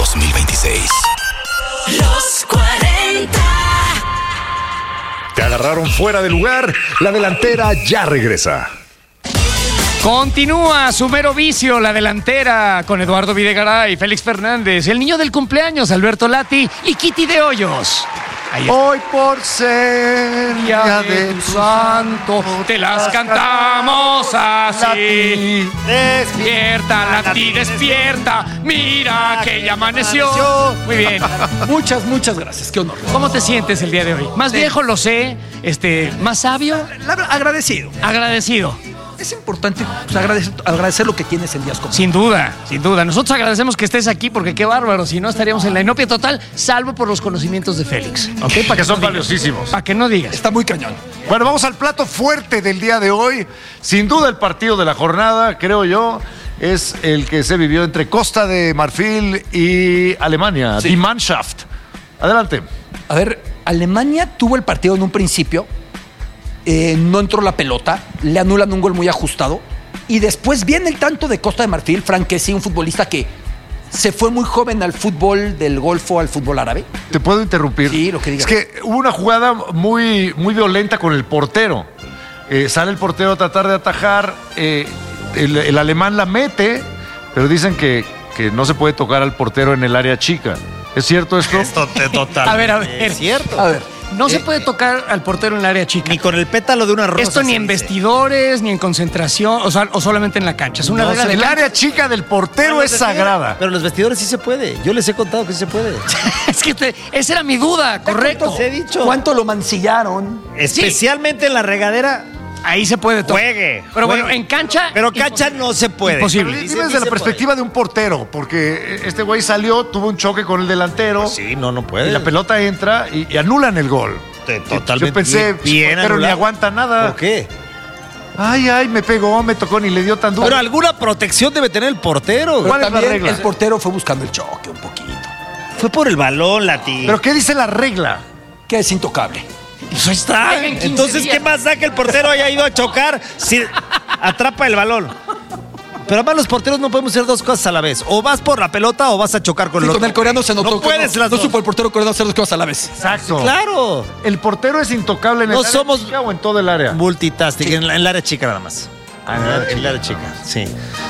2026. Los 40. Te agarraron fuera de lugar. La delantera ya regresa. Continúa su mero vicio, la delantera, con Eduardo Videgaray, Félix Fernández, el niño del cumpleaños, Alberto Lati y Kitty de Hoyos. Hoy por ser Día de tu santo, te las cantamos así. Despierta, Lati, despierta. Mira que ya amaneció. Muy bien. Muchas gracias. Qué honor. ¿Cómo te sientes el día de hoy? Más viejo, lo sé. Más sabio. Agradecido. Agradecido. Es importante agradecer lo que tienes en días como Sin duda, sin duda. Nosotros agradecemos que estés aquí porque qué bárbaro. Si no, estaríamos en la inopia total, salvo por los conocimientos de Félix. ¿Ok? Para que son valiosísimos. Para que no digas. Está muy cañón. Bueno, vamos al plato fuerte del día de hoy. Sin duda el partido de la jornada, creo yo, es el que se vivió entre Costa de Marfil y Alemania. Sí. Die Mannschaft. Adelante. A ver, Alemania tuvo el partido en un principio. No entró la pelota, le anulan un gol muy ajustado y después viene el tanto de Costa de Marfil, Frank Kessie, un futbolista que se fue muy joven al fútbol del Golfo, al fútbol árabe. ¿Te puedo interrumpir? Sí, lo que digas. Es que hubo una jugada muy violenta con el portero. Sale el portero a tratar de atajar, el alemán la mete, pero dicen que no se puede tocar al portero en el área chica. ¿Es cierto esto? Total. A ver. Es cierto. A ver, No se puede tocar al portero en el área chica. Ni con el pétalo de una rosa. Esto ni en vestidores, ni en concentración, o solamente en la cancha. Es una regla de El cancha. área chica del portero es sagrada. Pero en los vestidores sí se puede. Yo les he contado que sí se puede. Es que esa era mi duda, correcto. Les he dicho. ¿cuánto lo mancillaron? Especialmente en la regadera. Ahí se puede tocar. Juegue. Pero bueno, juegue. en cancha. Pero cancha no se puede. Imposible. Dime desde la perspectiva de un portero, porque este güey salió, tuvo un choque con el delantero. Pues sí, no puede. Y la pelota entra y anulan el gol. Totalmente. Yo pensé, bien pero ni anulado. aguanta nada. ¿Por qué? Ay, me pegó, me tocó, ni le dio tan duro. Pero alguna protección debe tener el portero. ¿Cuál es la También regla? el portero fue buscando el choque un poquito. Fue por el balón, Lati. ¿Pero qué dice la regla? Que es intocable. Pues ahí está. Jueguen 15 Entonces, días. ¿qué más da que el portero haya ido a chocar si atrapa el balón? Pero además los porteros no podemos hacer dos cosas a la vez. O vas por la pelota o vas a chocar con Sí, el otro. con el coreano se notó No que puedes las no dos. supo el portero coreano hacer dos cosas a la vez. Exacto. Claro. ¿El portero es intocable en el No área somos- chica o en todo el área? Multitasking. En el área chica nada más. En el área chica, sí.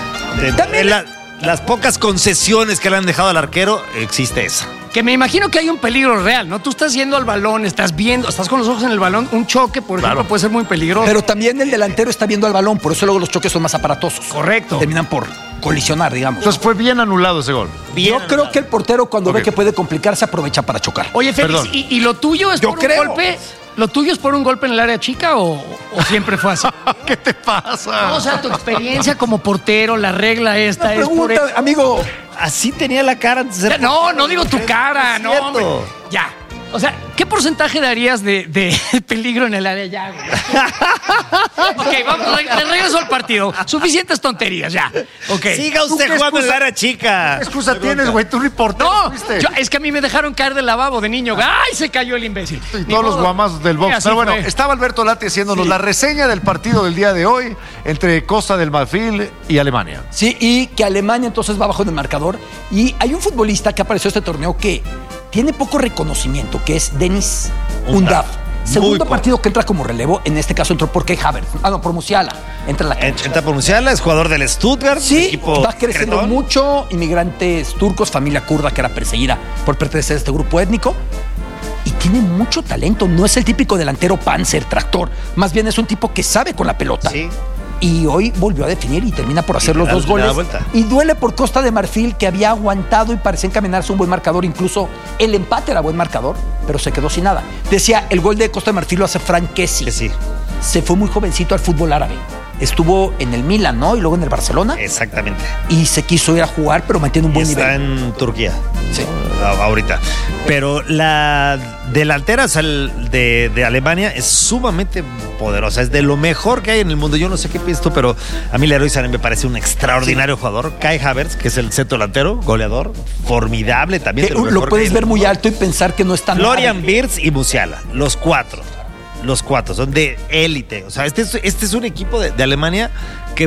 Las pocas concesiones que le han dejado al arquero, existe esa. Que me imagino que hay un peligro real, ¿no? Tú estás yendo al balón, estás viendo, estás con los ojos en el balón, un choque, por ejemplo, puede ser muy peligroso. Pero también el delantero está viendo al balón, por eso luego los choques son más aparatosos. Correcto. Terminan por colisionar, digamos. Entonces fue bien anulado ese gol. Bien Yo creo que el portero cuando Ok. ve que puede complicarse aprovecha para chocar. Oye, Félix, Perdón. ¿y lo tuyo es Yo por creo. un golpe? ¿Lo tuyo es por un golpe en el área chica o siempre fue así? ¿Qué te pasa? No, o sea, tu experiencia como portero, la regla esta es por Pregunta, amigo. Así tenía la cara antes de ser. No, no digo tu cara, Es no, cierto. hombre. Ya. O sea, ¿qué porcentaje darías de peligro en el área ya, güey? Ok, vamos, de regreso al partido. Suficientes tonterías, ya. Ok. Siga ¿Tú usted qué jugando en excusa- el área chica. ¿Qué excusa tienes, güey? Tú ni portero No, fuiste. es que a mí me dejaron caer del lavabo de niño. ¡Ay, se cayó el imbécil! Y Ni todos los modo. guamazos del Sí, box. así Pero bueno, fue. estaba Alberto Lati haciéndonos la reseña del partido del día de hoy entre Costa del Marfil y Alemania. Sí, y que Alemania entonces va abajo en el marcador. Y hay un futbolista que apareció este torneo que tiene poco reconocimiento, que es Denis Undav. Segundo poco. partido que entra como relevo, en este caso entró por Kai Havertz. Por Musiala. Entra en la cancha. Entra por Musiala, es jugador del Stuttgart. Sí, equipo va creciendo cretón. mucho. Inmigrantes turcos, familia kurda que era perseguida por pertenecer a este grupo étnico. Y tiene mucho talento. No es el típico delantero panzer, tractor. Más bien es un tipo que sabe con la pelota. Sí. Y hoy volvió a definir y termina por hacer le los da- dos le da goles. vuelta. Y duele por Costa de Marfil, que había aguantado y parecía encaminarse un buen marcador. Incluso el empate era buen marcador, pero se quedó sin nada. Decía, el gol de Costa de Marfil lo hace Frank Kessie. Que sí, Se fue muy jovencito al fútbol árabe. Estuvo en el Milan, ¿no? Y luego en el Barcelona. exactamente. Y se quiso ir a jugar, pero mantiene un Y buen está nivel. en Turquía. Sí. Ahorita. Pero la delantera, o sea, de Alemania es sumamente poderosa. Es de lo mejor que hay en el mundo. Yo no sé qué piensas tú, pero a mí Leroy Sané me parece un extraordinario jugador. Kai Havertz, que es el centro delantero, goleador, formidable también. Que de lo mejor que puedes hay en ver el muy mundo. alto y pensar que no es tan Florian árabe. Wirtz y Musiala, los cuatro son de élite. O sea, este es un equipo de Alemania que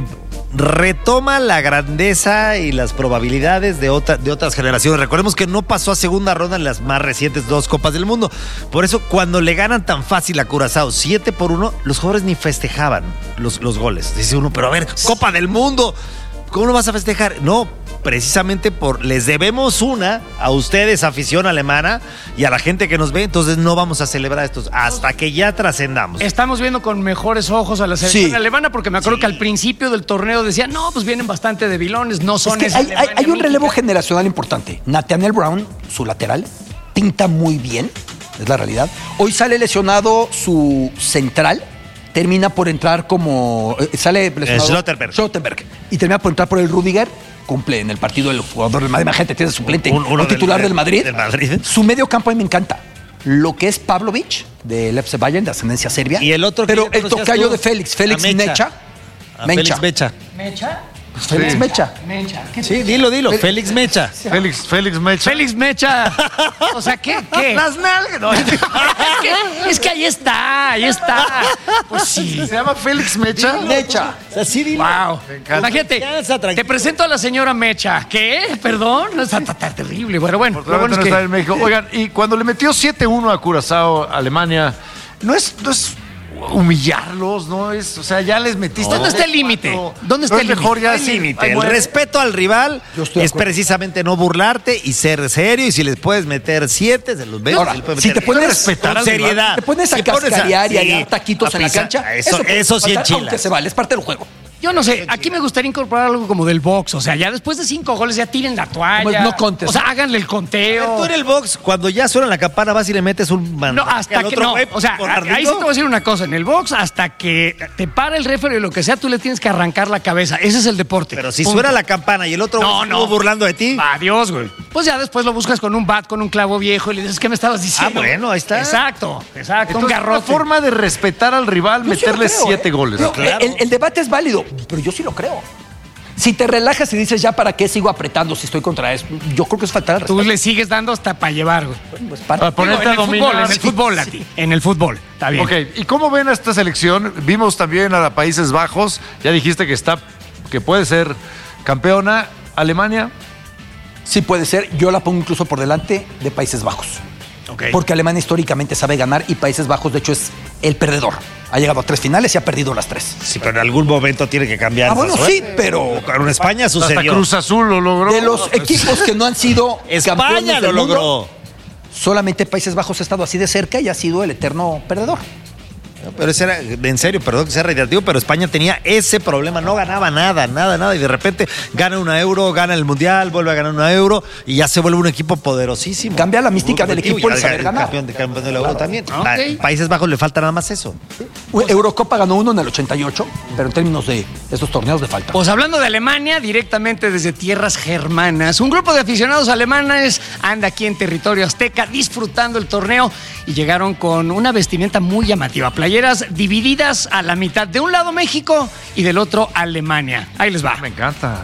retoma la grandeza y las probabilidades de otras generaciones. Recordemos que no pasó a segunda ronda en las más recientes 2 Copas del Mundo. Por eso, cuando le ganan tan fácil a Curazao 7-1, los jugadores ni festejaban los goles. Dice uno, pero a ver, Copa del Mundo, ¿cómo lo vas a festejar? No, precisamente les debemos una a ustedes, afición alemana, y a la gente que nos ve, entonces no vamos a celebrar estos hasta que ya trascendamos. Estamos viendo con mejores ojos a la selección alemana, porque me acuerdo que al principio del torneo decían, no, pues vienen bastante debilones, no son es que hay un relevo generacional importante. Nathaniel Brown, su lateral, pinta muy bien, es la realidad. Hoy sale lesionado su central, termina por entrar como... sale lesionado Schlotterberg. Y termina por entrar por el Rudiger. Cumple en el partido del jugador del Madrid. Imagínate, tiene suplente o titular del Madrid. Su medio campo a mí me encanta. Lo que es Pavlovic, del FC Bayern, de ascendencia serbia. Y el otro. Pero el tocayo de Félix Mecha. Félix Mecha. ¿Mecha? Félix Mecha. Sí, dilo. Félix Mecha. Félix Mecha. Félix Mecha. O sea, ¿qué? Las nalgas. No. Es que ahí está. Pues sí. ¿Se llama Félix Mecha? Mecha. O sea, sí, dilo. Wow. Imagínate, te presento a la señora Mecha. ¿Qué? Perdón. Está terrible. Bueno. Lo bueno es no que... está en México. Oigan, y cuando le metió 7-1 a Curazao, Alemania, no es humillarlos, ¿no? O sea, ya les metiste. ¿Dónde está el límite? ¿Dónde está el mejor ya el límite? El respeto al rival es precisamente no burlarte y ser serio. Y si les puedes meter 7, se los ves. Ahora, si te pones respetar con al seriedad, te pones a cascarear y a dar taquitos en la cancha, eso sí enchila. Aunque se vale, es parte del juego. Yo no sé, aquí me gustaría incorporar algo como del box. O sea, ya después de 5 goles ya tiren la toalla. No contes. O sea, háganle el conteo. Tú en el box, cuando ya suena la campana, vas y le metes un No, hasta que no. O sea, ahí sí te voy a decir una cosa. En el box, hasta que te para el referee o lo que sea, tú le tienes que arrancar la cabeza. Ese es el deporte. Pero si suena la campana y el otro estuvo burlando de ti. Adiós, güey. Pues ya después lo buscas con un bat, con un clavo viejo y le dices, ¿qué me estabas diciendo? Bueno, ahí está. Exacto. Entonces, un garrote. una forma de respetar al rival, meterle 7 goles. No, claro. El debate es válido, pero yo sí lo creo. Si te relajas y dices, ya para qué sigo apretando si estoy contra eso, yo creo que es faltar al respeto. Tú le sigues dando hasta para llevar, güey. Pues Para ponerte a dominar. En el fútbol, a ti. En el fútbol. Está bien. Ok, ¿y cómo ven a esta selección? Vimos también a Países Bajos. Ya dijiste que puede ser campeona. ¿Alemania? Sí puede ser. Yo la pongo incluso por delante de Países Bajos. Okay. Porque Alemania históricamente sabe ganar y Países Bajos, de hecho, es el perdedor. Ha llegado a 3 finales y ha perdido las 3. Sí, pero en algún momento tiene que cambiar. Bueno, sí, pero... Con España sucedió. Hasta Cruz Azul lo logró. De los equipos que no han sido España campeones lo del logró. mundo, solamente Países Bajos ha estado así de cerca y ha sido el eterno perdedor. Pero ese era, en serio, perdón que sea reiterativo, pero España tenía ese problema, no ganaba nada, y de repente gana una Euro, gana el Mundial, vuelve a ganar una Euro y ya se vuelve un equipo poderosísimo. Cambia la mística del equipo el saber ganar. Campeón de la Euro también. Okay. Países Bajos le falta nada más eso. Eurocopa ganó uno en el 88, pero en términos de estos torneos le falta. Pues hablando de Alemania, directamente desde tierras germanas, un grupo de aficionados alemanes anda aquí en territorio azteca disfrutando el torneo y llegaron con una vestimenta muy llamativa, playeras divididas a la mitad, de un lado México y del otro Alemania. Ahí les va. Me encanta.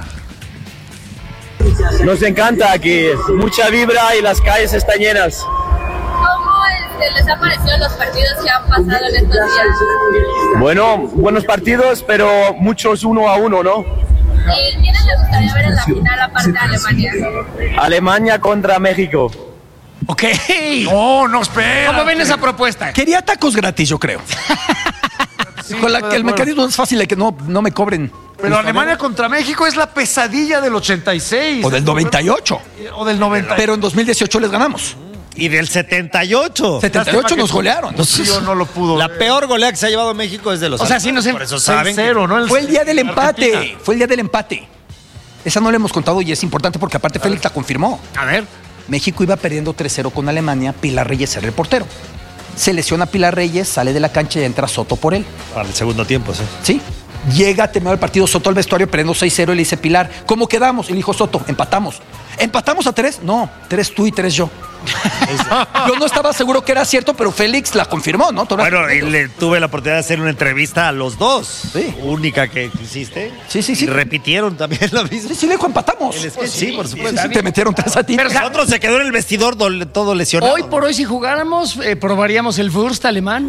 Nos encanta aquí, mucha vibra y las calles están llenas. ¿Cómo les ha parecido los partidos que han pasado en estos días? Bueno, buenos partidos, pero muchos 1-1, ¿no? ¿Y quiénes les gustaría ver en la final aparte de Alemania? Alemania contra México. Ok. No, espera. ¿Cómo ven esa propuesta? Quería tacos gratis, yo creo. Con la que el mecanismo es fácil de que no me cobren. Pero Alemania contra México es la pesadilla del 86. O del 98. O del 90. Pero en 2018 les ganamos. Y del 78. 78 nos golearon. Yo no lo pudo. La peor goleada que se ha llevado México es de los. O sea, sí, no sé. Por eso saben. 6-0, ¿no? Fue el día del empate. Argentina. Fue el día del empate. Esa no la hemos contado y es importante porque aparte Félix la confirmó. A ver. México iba perdiendo 3-0 con Alemania. Pilar Reyes era el portero. Se lesiona Pilar Reyes, sale de la cancha y entra Soto por él. Para el segundo tiempo, sí. ¿Sí? Llega a terminar el partido Soto al vestuario perdiendo 6-0 y le dice Pilar, ¿cómo quedamos? Y le dijo Soto, empatamos. ¿Empatamos a 3? No, 3 tú y 3 yo. Yo no estaba seguro que era cierto, pero Félix la confirmó, ¿no? Bueno, y tuve la oportunidad de hacer una entrevista a los dos. Sí. Única que hiciste. Sí. Y repitieron también lo mismo. Sí, le dijo empatamos. Sí, por supuesto. Sí, te metieron 3 a ti. Pero, Nosotros se quedó en el vestidor todo lesionado. Hoy por hoy, si jugáramos, probaríamos el Wurst alemán.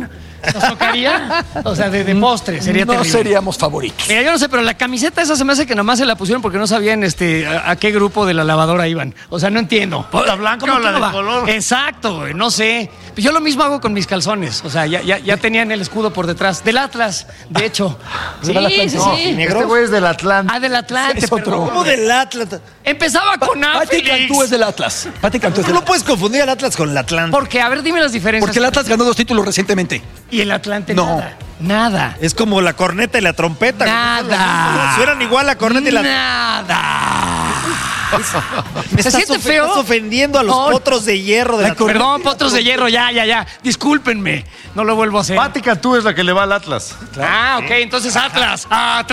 ¿Nos tocaría? O sea, de postre, sería no terrible. seríamos favoritos. Mira, yo no sé, pero la camiseta esa se me hace que nomás se la pusieron porque no sabían a qué grupo de la lavadora iban. O sea, no entiendo. ¿La blanca ¿Cómo o la que no de va? color? Exacto, güey, no sé. Yo lo mismo hago con mis calzones. O sea, ya tenían el escudo por detrás. Del Atlas, de hecho. Sí, sí, No, sí. este güey es del Atlante. Ah, del Atlante, Es otro. perdón. ¿Cómo del Atlas? Empezaba con A, Pati Félix. Cantú es del Atlas. Pati Cantú es Tú del no Atlas. puedes confundir al Atlas con el Atlante. Porque, a ver, dime las diferencias. Porque el Atlas ganó 2 títulos recientemente. Y el Atlante No. nada. Nada. Es como la corneta y la trompeta. Nada. Suenan igual la corneta y la... Nada. Me ¿Se siente feo? Estás ofendiendo a los No. potros de hierro de la Perdón, potros de hierro, ya. Discúlpenme. No lo vuelvo a hacer. Pati Cantú es la que le va al Atlas. Ah, ok, entonces Atlas.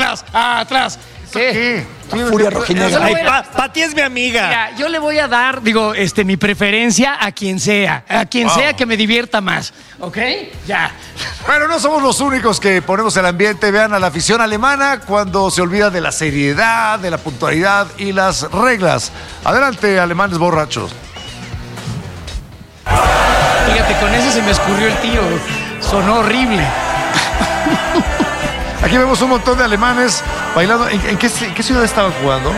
¿Qué? La furia rojinegra. Ay, Pati es mi amiga. Mira, yo le voy a dar, mi preferencia a quien sea. A quien sea que me divierta más. ¿Ok? Ya. Pero no somos los únicos que ponemos el ambiente. Vean a la afición alemana cuando se olvida de la seriedad, de la puntualidad y las reglas. Adelante, alemanes borrachos. Fíjate, con ese se me escurrió el tiro. Sonó horrible. Aquí vemos un montón de alemanes bailando. ¿En qué ciudad estaban jugando?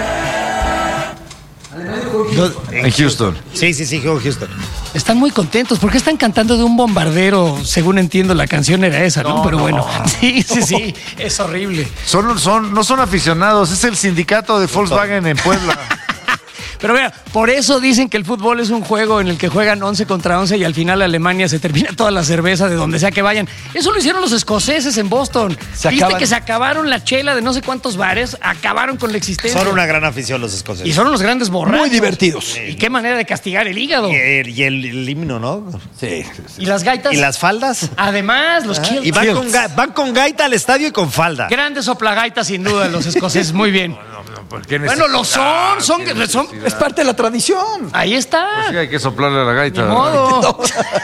En Houston. Sí, juego Houston. Están muy contentos porque están cantando de un bombardero. Según entiendo, la canción era esa, ¿no? Pero bueno, sí, es horrible. No son aficionados, es el sindicato de Volkswagen en Puebla. Pero vea, por eso dicen que el fútbol es un juego en el que juegan 11 contra 11 y al final Alemania se termina toda la cerveza de donde sea que vayan. Eso lo hicieron los escoceses en Boston. ¿Viste que se acabaron la chela de no sé cuántos bares? Acabaron con la existencia. Son una gran afición los escoceses. Y son unos grandes borrachos. Muy divertidos. Y qué manera de castigar el hígado. Y el himno, ¿no? Sí. Y las gaitas. ¿Y las faldas? Además, los Y van con gaita al estadio y con falda. Grandes soplagaitas, sin duda, los escoceses. Muy bien. Bueno, lo son. Es parte de la tradición. Ahí está. Pues sí, hay que soplarle a la gaita. Ni ¿verdad? modo.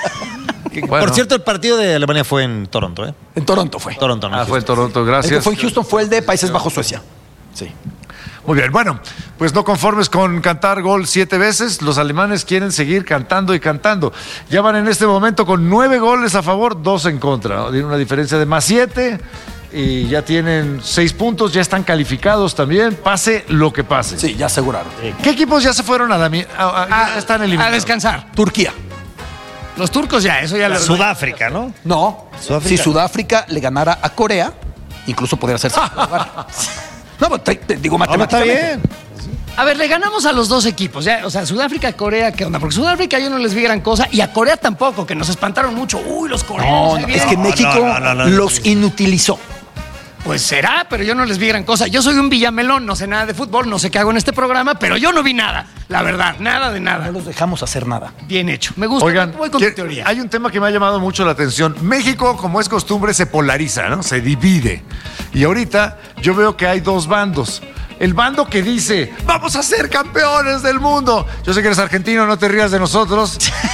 Bueno. Por cierto, el partido de Alemania fue en Toronto, ¿eh? En Toronto fue. Toronto, ¿no? Fue en Toronto, El que gracias. fue en Houston fue el de Países Bajos, Suecia. Sí. Muy bien, bueno, pues no conformes con cantar gol 7 veces, los alemanes quieren seguir cantando y cantando. Ya van en este momento con 9 goles a favor, 2 en contra, ¿no? Tienen una diferencia de +7 y ya tienen 6 puntos, ya están calificados también, pase lo que pase. Sí, ya aseguraron. ¿Qué equipos ya se fueron ya están A eliminados? descansar. Turquía. Los turcos ya, eso ya lo... Sudáfrica, ¿no? No. Sudáfrica. Si Sudáfrica le ganara a Corea, incluso podría ser segundo lugar. No, pero te digo está matemáticamente. bien. A ver, le ganamos a los dos equipos, ya, o sea, Sudáfrica, Corea, ¿qué onda? Porque Sudáfrica yo no les vi gran cosa y a Corea tampoco, que nos espantaron mucho. Uy, los coreanos. No, ahí no, vienen. es que México no. los inutilizó. Pues será, pero yo no les vi gran cosa. Yo soy un villamelón, no sé nada de fútbol, no sé qué hago en este programa, pero yo no vi nada, la verdad, nada de nada. No los dejamos hacer nada. Bien hecho, me gusta. Oigan, voy con tu teoría. hay un tema que me ha llamado mucho la atención. México, como es costumbre, se polariza, ¿no? Se divide. Y ahorita yo veo que hay 2 bandos. El bando que dice, vamos a ser campeones del mundo. Yo sé que eres argentino, no te rías de nosotros.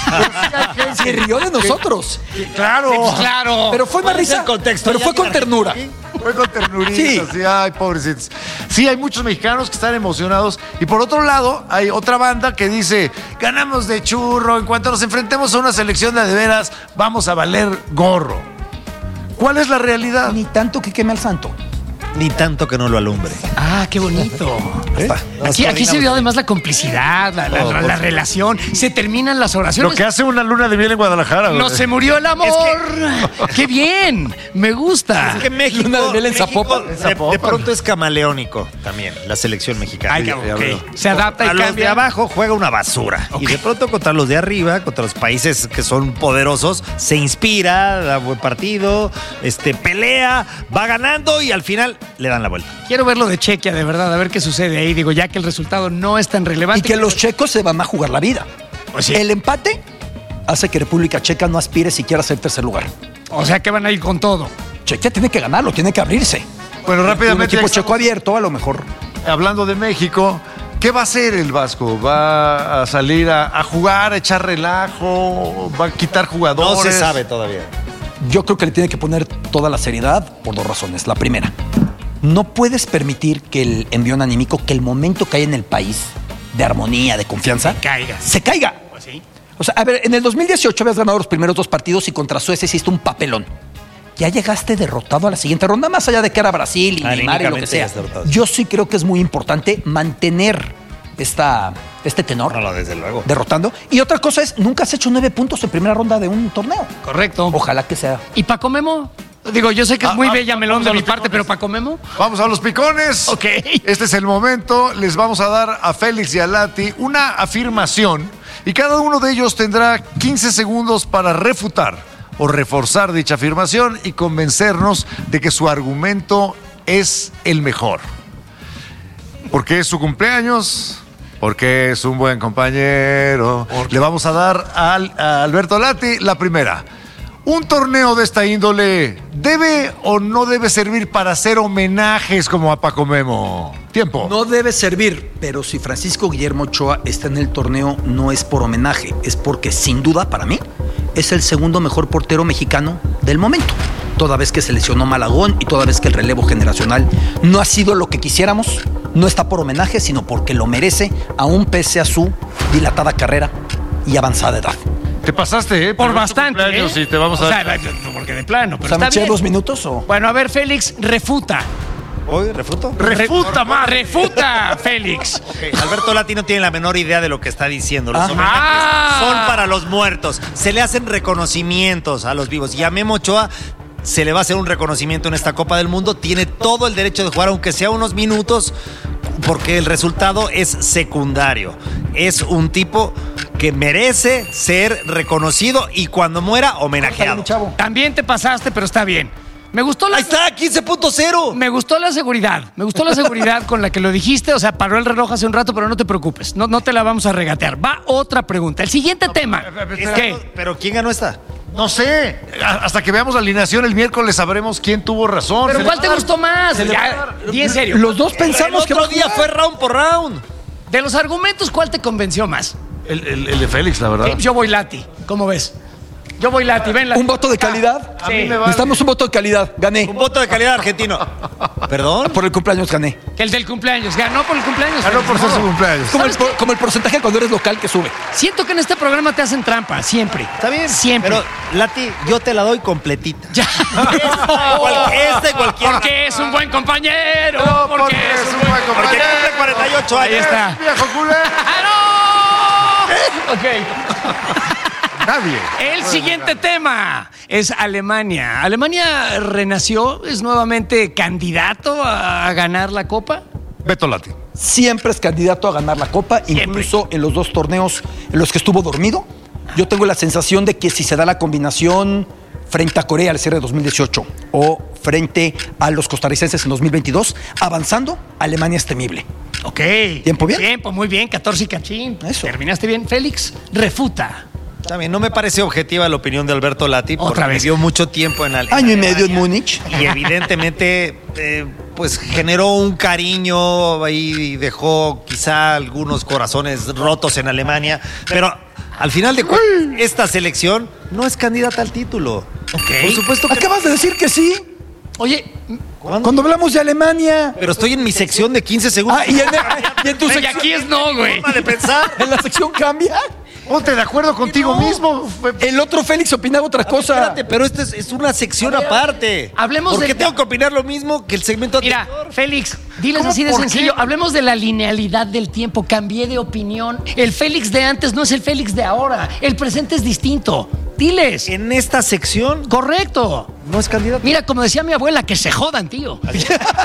Se rió de nosotros. Claro. Claro. Pero fue más risa. Pero fue con ternura. Fue con ternurita, Sí. sí, ay, pobrecitos. Sí, hay muchos mexicanos que están emocionados. Y por otro lado, hay otra banda que dice, ganamos de churro, en cuanto nos enfrentemos a una selección de veras, vamos a valer gorro. ¿Cuál es la realidad? Ni tanto que queme al santo. Ni tanto que no lo alumbre. Ah, qué bonito. Aquí se vio además la complicidad, la relación. Se terminan las Lo oraciones. que hace una luna de miel en Guadalajara. No güey. se murió el amor. ¡Qué bien! Me gusta. Es que México, Luna de miel en Zapopan. de pronto es camaleónico también, la selección mexicana. Ay, cabrón, ok. Se adapta y A los de cambia. abajo juega una basura. Y de pronto contra los de arriba, contra los países que son poderosos, se inspira, da buen partido, pelea, va ganando y al final le dan la vuelta. Quiero ver lo de Chequia, de verdad, a ver qué sucede ahí. Digo, ya que el resultado no es tan relevante. Y que los checos se van a jugar la vida. Pues sí. El empate hace que República Checa no aspire siquiera a ser tercer lugar. O sea que van a ir con todo. Chequia tiene que ganarlo, tiene que abrirse. Bueno, Un rápidamente. equipo ya checo estamos abierto, a lo mejor. hablando de México, ¿qué va a hacer el Vasco? ¿Va a salir a jugar, a echar relajo? ¿Va a quitar jugadores? No se sabe todavía. Yo creo que le tiene que poner toda la seriedad por 2 razones. La primera, no puedes permitir que el envión anímico, que el momento que hay en el país de armonía, de confianza, Caiga. se caiga. Pues sí. O sea, a ver, en el 2018 habías ganado los primeros 2 partidos y contra Suecia hiciste un papelón. ya llegaste derrotado a la siguiente ronda, más allá de que era Brasil y Neymar y lo que sea. Yo sí creo que es muy importante mantener este tenor. No, desde luego. Derrotando. Y otra cosa es, nunca has hecho 9 puntos en primera ronda de un torneo. Correcto. Ojalá que sea. ¿Y Paco Memo? Digo, yo sé que es muy bella melón vamos a de mi los parte, picones. pero Paco Memo. Vamos a los picones. Ok. Este es el momento. Les vamos a dar a Félix y a Lati una afirmación y cada uno de ellos tendrá 15 segundos para refutar o reforzar dicha afirmación y convencernos de que su argumento es el mejor. Porque es su cumpleaños, porque es un buen compañero. Le vamos a dar a Alberto Lati la primera. ¿Un torneo de esta índole debe o no debe servir para hacer homenajes como a Paco Memo? Tiempo. No debe servir, pero si Francisco Guillermo Ochoa está en el torneo, no es por homenaje, es porque sin duda, para mí, es el segundo mejor portero mexicano del momento. Toda vez que se lesionó Malagón y toda vez que el relevo generacional no ha sido lo que quisiéramos, no está por homenaje, sino porque lo merece, aún pese a su dilatada carrera y avanzada edad. Te pasaste, ¿eh? Por tu bastante, cumpleaños ¿eh? y te vamos a O dar. sea, porque de plano, pero O sea, ¿me está eché bien. 2 minutos o...? Bueno, a ver, Félix, refuta. ¿Hoy refuto? ¡Refuta, madre! Refuta, Félix. Ok, Alberto Lati no tiene la menor idea de lo que está diciendo. Los Ajá. homenajes son para los muertos. Se le hacen reconocimientos a los vivos. Y a Memo Ochoa se le va a hacer un reconocimiento en esta Copa del Mundo. Tiene todo el derecho de jugar, aunque sea unos minutos, porque el resultado es secundario. Es un tipo que merece ser reconocido y cuando muera, homenajeado. También te pasaste, pero está bien. Me gustó la... Ahí está, 15.0. Me gustó la seguridad. Me gustó la seguridad con la que lo dijiste. O sea, paró el reloj hace un rato, pero no te preocupes. No te la vamos a regatear. Va otra pregunta. El siguiente tema. ¿Qué? ¿Pero quién ganó esta? No sé. Hasta que veamos la alineación el miércoles sabremos quién tuvo razón. ¿Pero cuál te gustó más? Ya, di en serio. Los dos pensamos el que otro va a día jugar. fue round por round. De los argumentos, ¿cuál te convenció más? El de Félix, la verdad. Yo voy Lati. ¿Cómo ves? Yo voy Lati. Ven, Lati. ¿Un voto de calidad? A mí Sí. me vale. Necesitamos un voto de calidad. Gané. Un voto de calidad argentino. ¿Perdón? Por el cumpleaños gané. Que el del cumpleaños. Ganó por el cumpleaños. Ganó Félix. por ser su No. cumpleaños. Como el porcentaje cuando eres local que sube. Siento que en este programa te hacen trampa. Siempre. Está bien. Siempre. Pero, Lati, yo te la doy completita. Ya. Esta y cualquier. Porque es un buen compañero. Porque es un buen Porque compañero. cumple 48 años. Ahí está. ¡Viejo culé! Ok. Nadie. El siguiente tema es Alemania. ¿Alemania renació? ¿Es nuevamente candidato a ganar la Copa? Beto Lati. Siempre es candidato a ganar la Copa, incluso en los 2 torneos en los que estuvo dormido. Yo tengo la sensación de que si se da la combinación frente a Corea al cierre de 2018 o frente a los costarricenses en 2022, avanzando, Alemania es temible. Ok. ¿Tiempo bien? Tiempo, muy bien. 14 y cachín. Eso. Terminaste bien. Félix, refuta. También no me parece objetiva la opinión de Alberto Lati porque Otra vez. vivió mucho tiempo en Año y medio en Múnich. Y evidentemente, pues generó un cariño ahí y dejó quizá algunos corazones rotos en Alemania. Pero al final de cuentas, esta selección no es candidata al título. Por supuesto que Acabas de decir que sí. Oye, Cuando hablamos de Alemania. Pero estoy en mi sección de 15 segundos. Ah, y en tu y sección. aquí es no, güey. Forma de pensar. ¿En la sección cambia? Ponte de acuerdo contigo mismo. El otro Félix opinaba otra cosa. Espérate, pero esta es una sección aparte. hablemos ¿Por qué del- tengo que opinar lo mismo que el segmento Mira, anterior? Félix, diles ¿Cómo? así de ¿Por sencillo. qué? Hablemos de la linealidad del tiempo. Cambié de opinión. El Félix de antes no es el Félix de ahora. El presente es distinto. Diles. En esta sección Correcto. no es candidato. Mira, como decía mi abuela, que se jodan, tío. Pues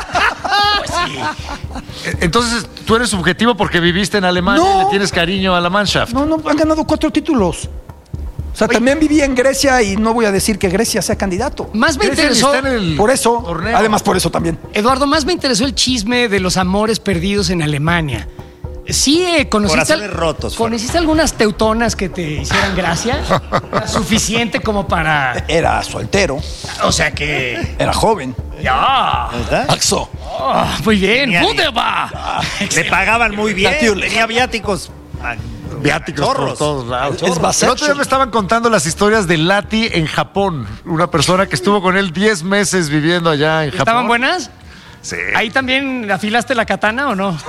sí. Entonces, tú eres subjetivo porque viviste en Alemania No. y le tienes cariño a la Mannschaft. No, han ganado 4 títulos. O sea, también viví en Grecia y no voy a decir que Grecia sea candidato. Más me Grecia ni interesó, está en el Por eso, torneo. además por eso también. Eduardo, más me interesó el chisme de los amores perdidos en Alemania. Sí, conociste, Corazones rotos, ¿conociste algunas teutonas que te hicieran gracia? Suficiente como para... Era soltero, O sea que... era joven. Ya. ¿Verdad? Axo. Muy bien. Genial. Wunderbar. Le pagaban muy bien. Natürlich. Tenía viáticos. Viáticos por Chorros. todos lados. Es El otro día me estaban contando las historias de Lati en Japón. Una persona que estuvo con él 10 meses viviendo allá en Japón. ¿Estaban buenas? Sí. ¿Ahí también afilaste la katana o no?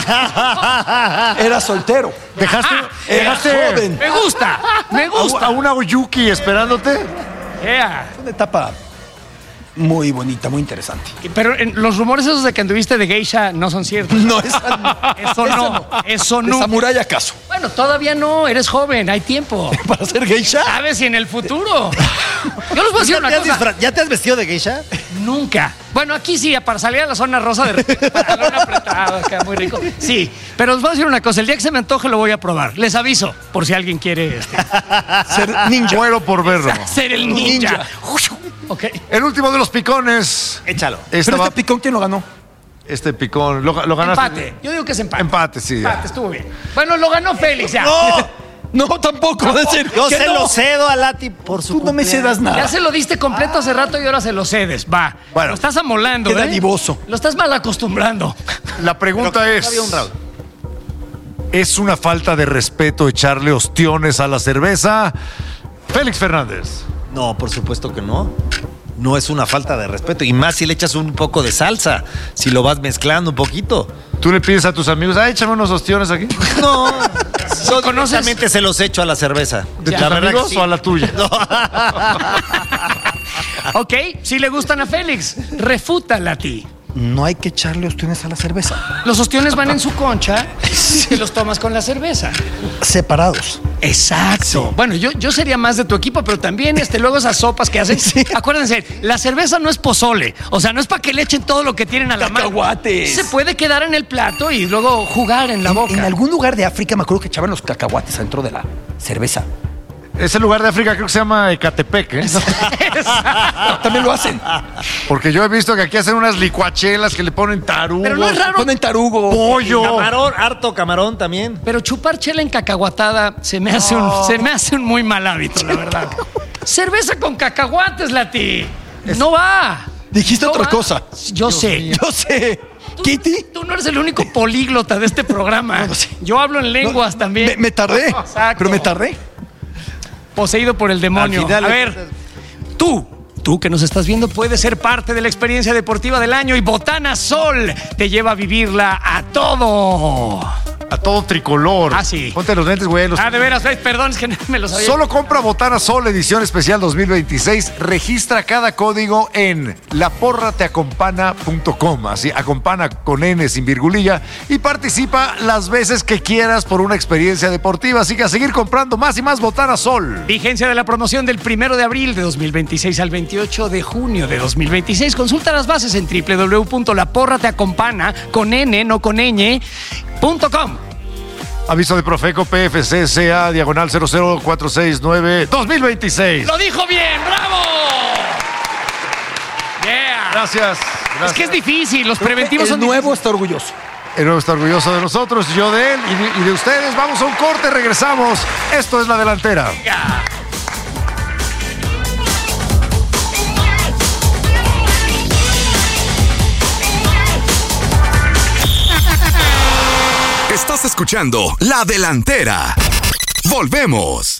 Era soltero. ¿Dejaste, Era joven. Me gusta. Me a gusta. una Oyuki esperándote? Yeah. Una etapa Muy bonita, muy interesante. Pero los rumores esos de que anduviste de geisha no son ciertos. No, esa Eso ¿De no. samurái acaso? Bueno, todavía no, eres joven, hay tiempo. ¿Para ser geisha? ¿Sabes si en el futuro? Yo les voy a decir una cosa. ¿Ya te has vestido de geisha? Nunca. Bueno, aquí sí, para salir a la zona rosa de repente, pantalón apretado, queda muy rico. Sí, pero les voy a decir una cosa, el día que se me antoje lo voy a probar. Les aviso, por si alguien quiere Ser ninja. Muero por verlo. ser el ninja. Ok. El último de los picones. Échalo. Pero este picón, ¿quién lo ganó? Este picón, ¿lo ganaste? Empate. Yo digo que es empate. Empate, sí. ya. Empate, estuvo bien. Bueno, lo ganó Félix ya. No, tampoco. Yo ¿Qué se no? lo cedo a Lati por su Tú no me cumpleaños. cedas nada. Ya se lo diste completo hace rato y ahora se lo cedes. Va. Bueno. Lo estás amolando, Qué dadivoso. Lo estás mal acostumbrando. La pregunta es, Había un round. ¿es una falta de respeto echarle ostiones a la cerveza? Félix Fernández. No, por supuesto que no. No es una falta de respeto. Y más si le echas un poco de salsa. Si lo vas mezclando un poquito. ¿Tú le pides a tus amigos, échame unos ostiones aquí? No. Yo conoces? directamente se los echo a la cerveza. ¿De tus La verdad amigos que sí. o a la tuya? Ok, si le gustan a Félix, refútala a ti. No hay que echarle ostiones a la cerveza. Los ostiones van en su concha y los tomas con la cerveza. Separados. Exacto. Bueno, yo sería más de tu equipo, pero también luego esas sopas que hacen. Sí. Acuérdense, la cerveza no es pozole. O sea, no es para que le echen todo lo que tienen a la mano. Cacahuates. Se puede quedar en el plato y luego jugar en la boca. En algún lugar de África me acuerdo que echaban los cacahuates adentro de la cerveza. Ese lugar de África creo que se llama Ecatepec, ¿eh? También lo hacen. Porque yo he visto que aquí hacen unas licuachelas que le ponen tarugos. Pero no es raro. Ponen tarugo. Pollo. Camarón, harto camarón también. Pero chupar chela en cacahuatada se me hace un muy mal hábito, la verdad. Cerveza con cacahuates, Lati. No va. Dijiste No otra va. cosa. Yo sé. Yo sé. Kitty. Tú no eres el único políglota de este programa. No, sí. Yo hablo en lenguas también. Me tardé. Exacto. Pero me tardé. Poseído por el demonio. Al final, a ver, tú que nos estás viendo puedes ser parte de la experiencia deportiva del año y Botana Sol te lleva a vivirla a todo. A todo tricolor. Ah, sí. Ponte los lentes, güey. De veras, perdón, es que no me lo sabía. Solo compra Botana Sol edición especial 2026. Registra cada código en laporrateacompana.com. Así, acompana con N sin virgulilla. Y participa las veces que quieras por una experiencia deportiva. Así que a seguir comprando más y más Botana Sol. Vigencia de la promoción del 1 de abril de 2026 al 28 de junio de 2026. Consulta las bases en www.laporrateacompana con N, no con ñ.com. Aviso de Profeco PFCCA diagonal 00469 2026. ¡Lo dijo bien! ¡Bravo! Yeah. Gracias. Es que es difícil, los preventivos El son nuevo está orgulloso. El nuevo está orgulloso de nosotros, yo de él y de ustedes. Vamos a un corte, regresamos. Esto es La Delantera. difíciles. Estás escuchando La Delantera. Volvemos.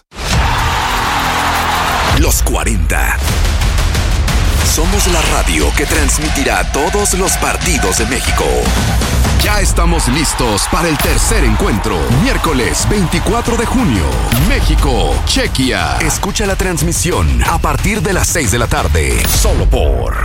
Los 40. Somos la radio que transmitirá todos los partidos de México. Ya estamos listos para el tercer encuentro. Miércoles 24 de junio. México, Chequia. Escucha la transmisión a partir de las 6 de la tarde. Solo por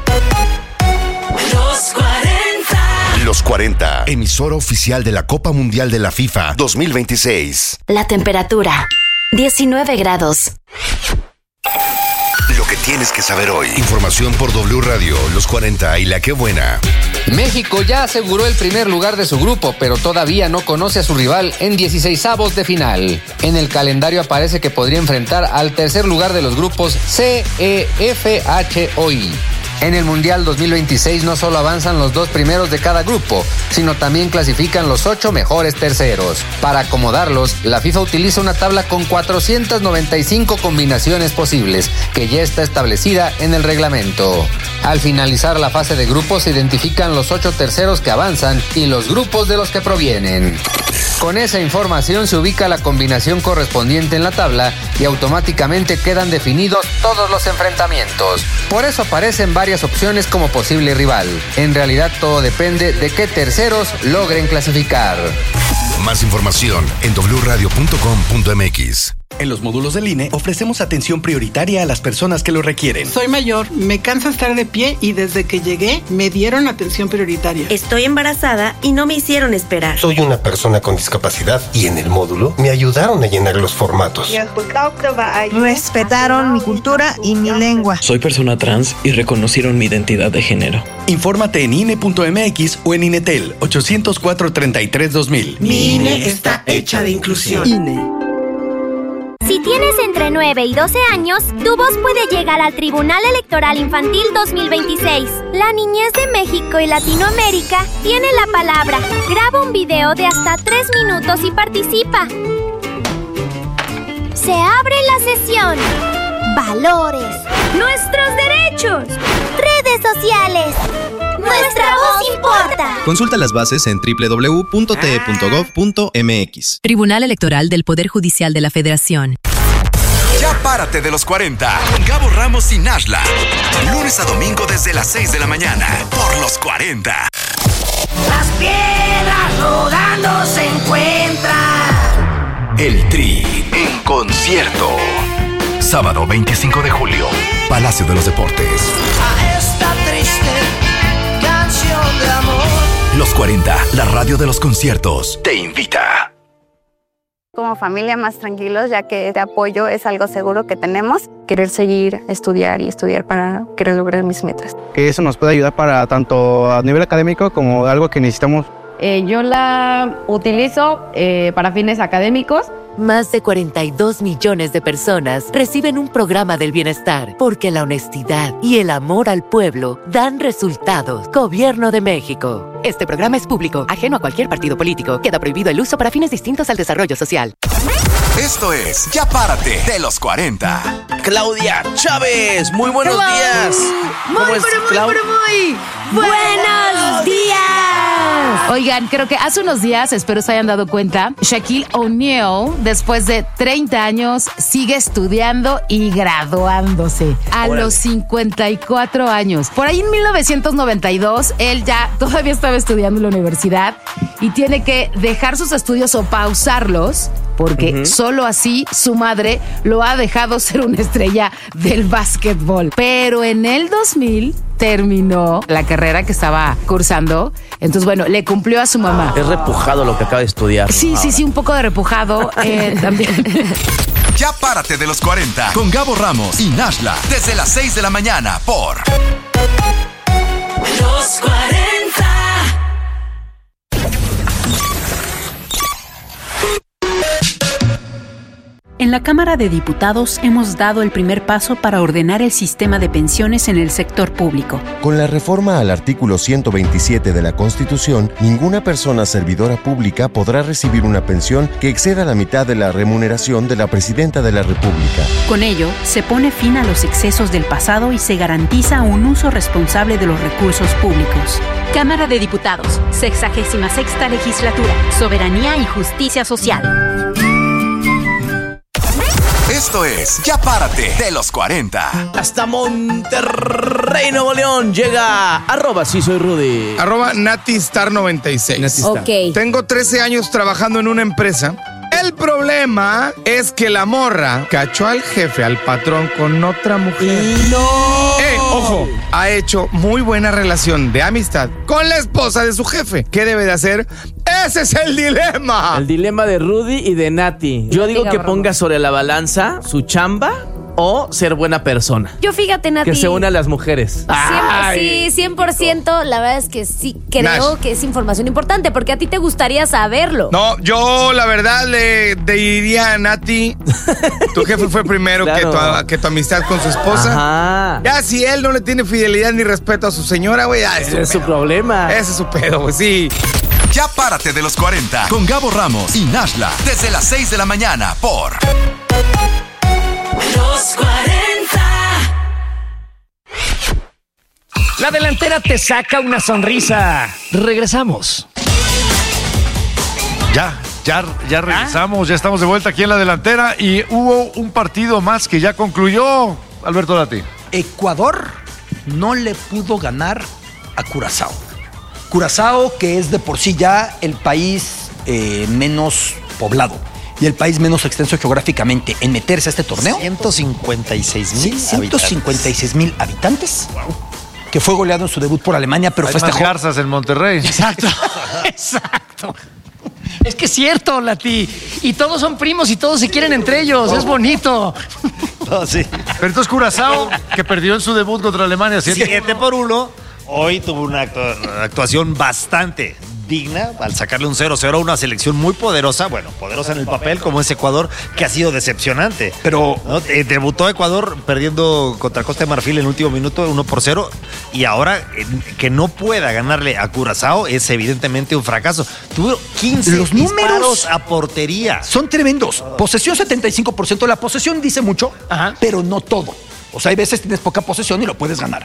Los 40. Los 40. Emisora oficial de la Copa Mundial de la FIFA 2026. La temperatura, 19 grados. Lo que tienes que saber hoy. Información por W Radio, Los 40 y La Qué Buena. México ya aseguró el primer lugar de su grupo, pero todavía no conoce a su rival en 16avos de final. En el calendario aparece que podría enfrentar al tercer lugar de los grupos C, E, F, H o I. En el Mundial 2026 no solo avanzan los 2 primeros de cada grupo, sino también clasifican los 8 mejores terceros. Para acomodarlos, la FIFA utiliza una tabla con 495 combinaciones posibles, que ya está establecida en el reglamento. Al finalizar la fase de grupos se identifican los 8 terceros que avanzan y los grupos de los que provienen. Con esa información se ubica la combinación correspondiente en la tabla y automáticamente quedan definidos todos los enfrentamientos. Por eso aparecen varias opciones como posible rival. En realidad todo depende de qué terceros logren clasificar. Más información en wradio.com.mx. En los módulos del INE ofrecemos atención prioritaria a las personas que lo requieren. Soy mayor, me cansa estar de pie y desde que llegué me dieron atención prioritaria. Estoy embarazada y no me hicieron esperar. Soy una persona con discapacidad y en el módulo me ayudaron a llenar los formatos. Respetaron mi cultura y mi lengua. Soy persona trans y reconocieron mi identidad de género. Infórmate en INE.mx o en INETEL 804-33-2000. Mi INE está hecha de inclusión. INE. Si tienes entre 9 y 12 años, tu voz puede llegar al Tribunal Electoral Infantil 2026. La niñez de México y Latinoamérica tiene la palabra. Graba un video de hasta 3 minutos y participa. Se abre la sesión. Valores. Nuestros derechos. Redes sociales. Nuestra voz importa. Consulta las bases en www.te.gov.mx. Tribunal Electoral del Poder Judicial de la Federación. Ya párate de los 40. Con Gabo Ramos y Nashla. Lunes a domingo desde las 6 de la mañana. Por los 40. Las piedras rodando se encuentran. El Tri en concierto. Sábado 25 de julio. Palacio de los Deportes. A esta triste canción de amor. Los 40, la radio de los conciertos, te invita. Como familia más tranquilos, ya que este apoyo es algo seguro que tenemos. Querer seguir, estudiar y estudiar para querer lograr mis metas. Que eso nos puede ayudar para tanto a nivel académico como algo que necesitamos. Yo la utilizo para fines académicos. Más de 42 millones de personas reciben un programa del bienestar porque la honestidad y el amor al pueblo dan resultados. Gobierno de México. Este programa es público, ajeno a cualquier partido político. Queda prohibido el uso para fines distintos al desarrollo social. Esto es Ya Párate de los 40. Claudia Chávez, muy buenos días. Muy buenos días. Oigan, creo que hace unos días, espero se hayan dado cuenta, Shaquille O'Neal, después de 30 años, sigue estudiando y graduándose a los 54 años. Por ahí en 1992, él ya todavía estaba estudiando en la universidad y tiene que dejar sus estudios o pausarlos porque solo así su madre lo ha dejado ser una estrella del básquetbol. Pero en el 2000 terminó la carrera que estaba cursando. Entonces, bueno, le cumplió a su mamá. Es repujado lo que acaba de estudiar. Sí, un poco de repujado también. Ya Párate de los 40 con Gabo Ramos y Nashla desde las 6 de la mañana por Los 40. En la Cámara de Diputados hemos dado el primer paso para ordenar el sistema de pensiones en el sector público. Con la reforma al artículo 127 de la Constitución, ninguna persona servidora pública podrá recibir una pensión que exceda la mitad de la remuneración de la Presidenta de la República. Con ello, se pone fin a los excesos del pasado y se garantiza un uso responsable de los recursos públicos. Cámara de Diputados, 66ª Legislatura, Soberanía y Justicia Social. Esto es Ya Párate de los 40. Hasta Monterrey, Nuevo León, llega @sí soy Rudy. @NatiStar96. Ok. Tengo 13 años trabajando en una empresa. El problema es que la morra cachó al jefe, al patrón, con otra mujer. ¡No! Ojo, ha hecho muy buena relación de amistad con la esposa de su jefe. ¿Qué debe de hacer? ¡Ese es el dilema! El dilema de Rudy y de Nati. Yo digo que ponga sobre la balanza su chamba o ser buena persona. Yo fíjate, Nati. Que se una a las mujeres. Sí, 100%. La verdad es que sí creo que es información importante porque a ti te gustaría saberlo. No, yo la verdad le diría a Nati, tu jefe fue primero claro. que tu amistad con su esposa. Ajá. Ya si él no le tiene fidelidad ni respeto a su señora, güey, ese es su problema. Ese es su pedo, güey, sí. Ya Párate de los 40 con Gabo Ramos y Nashla desde las 6 de la mañana por Los 40. La delantera te saca una sonrisa. Regresamos. Ya regresamos, ya estamos de vuelta aquí en la delantera y hubo un partido más que ya concluyó, Alberto Lati. Ecuador no le pudo ganar a Curazao. Curazao, que es de por sí ya el país menos poblado. y el país menos extenso geográficamente en meterse a este torneo. 156,000 156,000 habitantes. Que fue goleado en su debut por Alemania, pero hay festejó. más garzas en Monterrey. Exacto. Exacto. Es que es cierto, Lati. Y todos son primos y todos se quieren entre ellos. Es bonito. No, sí. Pero entonces Curazao, que perdió en su debut contra Alemania 7-1, hoy tuvo una actuación bastante digna al sacarle un 0-0 a una selección muy poderosa, bueno, poderosa en el papel como es Ecuador, que ha sido decepcionante. Pero ¿no? Debutó Ecuador perdiendo contra Costa de Marfil en el último minuto 1-0 y ahora que no pueda ganarle a Curazao es evidentemente un fracaso. Tuvo 15 los disparos a portería. Son tremendos. Posesión 75%. La posesión dice mucho, pero no todo. O sea, hay veces tienes poca posesión y lo puedes ganar.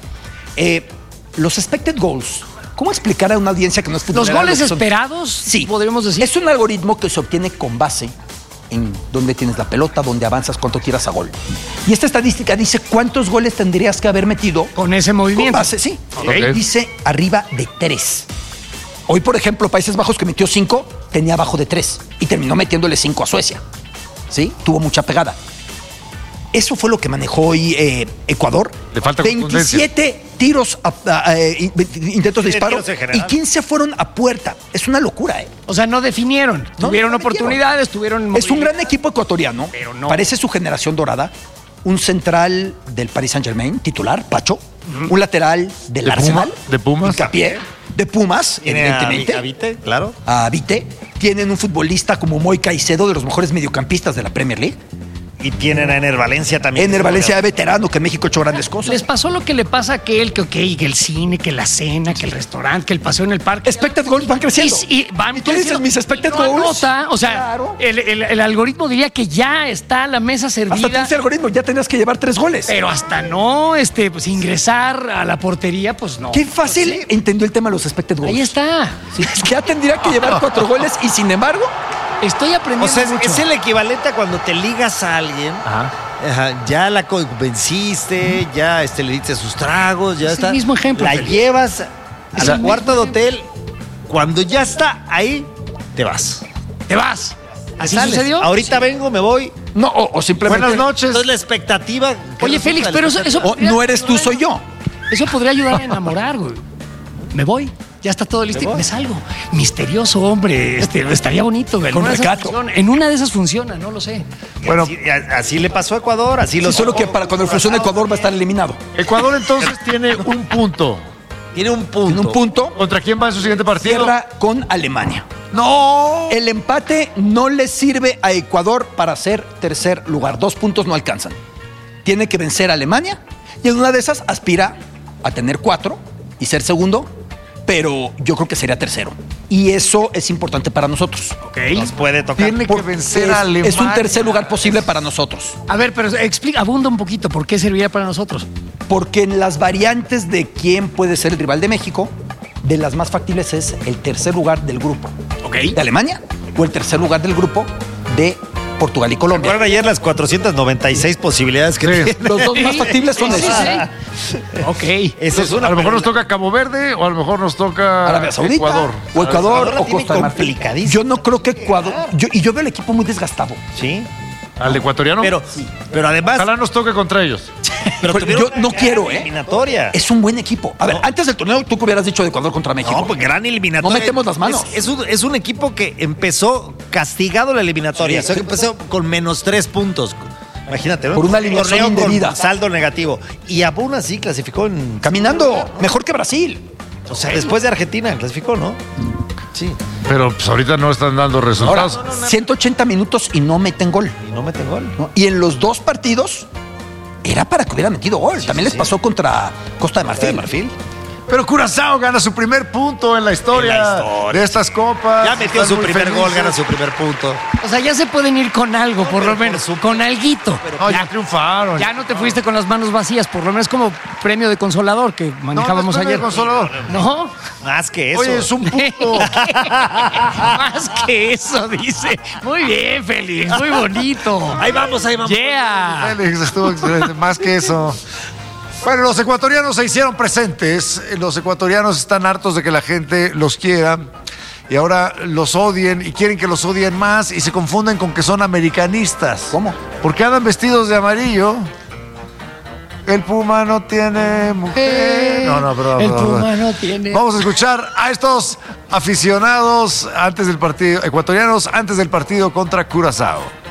Los expected goals. ¿Cómo explicar a una audiencia que no es futbolera? ¿Los goles esperados? Sí. Podríamos decir. Es un algoritmo que se obtiene con base en dónde tienes la pelota, dónde avanzas, cuánto tiras a gol. Y esta estadística dice cuántos goles tendrías que haber metido. Con ese movimiento. Con base, sí. Okay. Dice arriba de 3. Hoy, por ejemplo, Países Bajos, que metió 5, tenía abajo de 3. Y terminó metiéndole 5 a Suecia. ¿Sí? Tuvo mucha pegada. Eso fue lo que manejó hoy Ecuador. Le falta 27 tiros, intentos de disparo y 15 fueron a puerta. Es una locura, ¿eh? O sea, no definieron. Tuvieron oportunidades, tuvieron... Es un gran equipo ecuatoriano. Pero no. Parece su generación dorada. Un central del Paris Saint-Germain, titular, Pacho. Un lateral del Arsenal. ¿De Pumas? Hincapié. De Pumas, evidentemente. A Vite, claro. A Vite. Tienen un futbolista como Moy Caicedo, de los mejores mediocampistas de la Premier League. Y tienen a Ener Valencia también. Ener Valencia, veterano, que en México ha hecho grandes cosas. Les pasó lo que le pasa a aquel, que el cine, que la cena, que el restaurante, que el paseo en el parque. Expected goals van creciendo. Y van ¿Tú dices mis expected no goals? Anota, o sea, claro. el algoritmo diría que ya está la mesa servida. Hasta ese algoritmo ya tenías que llevar 3 goles. Pero hasta no pues, ingresar a la portería, pues no. Qué fácil entendió el tema de los expected goals. Ahí está. Sí, ya tendría que llevar 4 goles y sin embargo... Estoy aprendiendo O sea, mucho. es el equivalente a cuando te ligas a alguien. Ya la convenciste, ya le diste sus tragos, ya es está. El mismo ejemplo. La llevas a la cuarta de hotel. Cuando ya está ahí, te vas. Te vas. ¿Así sales. sucedió? Ahorita vengo, me voy. No, o simplemente... Buenas noches. Entonces la expectativa... Oye, Félix, pero eso no eres tú, soy yo. Eso podría ayudar a enamorar, güey. Me voy. Ya está todo listo y me salgo. Misterioso, hombre. Estaría bonito, güey. Con recato. En una de esas funciona, no lo sé. Bueno, así le pasó a Ecuador, así lo solo que para cuando funcione Ecuador va a estar eliminado. Ecuador entonces tiene un punto. Tiene un punto. Tiene un punto. ¿Contra quién va en su siguiente partido? Cierra con Alemania. ¡No! El empate no le sirve a Ecuador para ser tercer lugar. 2 puntos no alcanzan. Tiene que vencer a Alemania y en una de esas aspira a tener 4 y ser segundo, pero yo creo que sería tercero. Y eso es importante para nosotros. Nos puede tocar. Tiene que vencer a Alemania. Es un tercer lugar posible para nosotros. A ver, pero abunda un poquito. ¿Por qué serviría para nosotros? Porque en las variantes de quién puede ser el rival de México, de las más factibles es el tercer lugar del grupo de Alemania o el tercer lugar del grupo de Portugal y Colombia. ¿Recuerdan ayer las 496 posibilidades que tienen? Los dos más factibles son esos. Ok. Esa es una. A lo mejor nos toca Cabo Verde o a lo mejor nos toca Arabia Saudita, Ecuador. O Ecuador o Costa de Marfil. Complicadísimo. Yo no creo que Ecuador... Yo veo el equipo muy desgastado. Sí. ¿Al ecuatoriano? Pero además... Ojalá nos toque contra ellos. Pero yo no quiero, eliminatoria. Es un buen equipo. A ver, antes del torneo, ¿tú qué hubieras dicho de Ecuador contra México? No, pues gran eliminatoria. No metemos las manos. Es un equipo que empezó castigado la eliminatoria. Sí. O sea, que empezó con -3 puntos. Imagínate, ¿no? Por una alineación torneo indebida. con saldo negativo. Y aún así clasificó en... Caminando. Mejor que Brasil. O sea, después de Argentina clasificó, ¿no? Sí. Pero pues ahorita no están dando resultados. Ahora, 180 minutos y no meten gol. ¿No? Y en los 2 partidos era para que hubieran metido gol. También les pasó contra Costa de Marfil. Pero Curazao gana su primer punto en la historia de estas copas. Ya metió Están su muy primer felices. gol, gana su primer punto. O sea, ya se pueden ir con algo, por lo menos. Con alguito. No, ya triunfaron. Ya no te fuiste con las manos vacías, por lo menos como premio de consolador que manejábamos no es premio ayer. de consolador. ¿No? Más que eso. Oye, es un punto. Más que eso, dice. Muy bien, Félix, muy bonito. Ahí vamos. Yeah. Félix estuvo excelente, más que eso. Bueno, los ecuatorianos se hicieron presentes. Los ecuatorianos están hartos de que la gente los quiera. y ahora los odien y quieren que los odien más y se confunden con que son americanistas. ¿Cómo? Porque andan vestidos de amarillo. El Puma no tiene mujer. El Puma no tiene. Vamos a escuchar a estos aficionados ecuatorianos antes del partido contra Curazao.